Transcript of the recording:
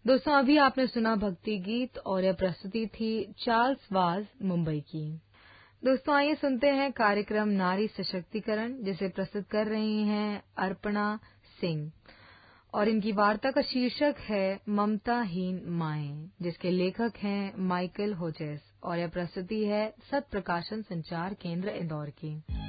दोस्तों अभी आपने सुना भक्ति गीत और यह प्रस्तुति थी चार्ल्स वाज मुंबई की। दोस्तों आइए सुनते हैं कार्यक्रम नारी सशक्तिकरण जिसे प्रस्तुत कर रही हैं अर्पणा सिंह और इनकी वार्ता का शीर्षक है ममताहीन माएं, जिसके लेखक हैं माइकल होजेस और यह प्रस्तुति है सत प्रकाशन संचार केंद्र इंदौर की।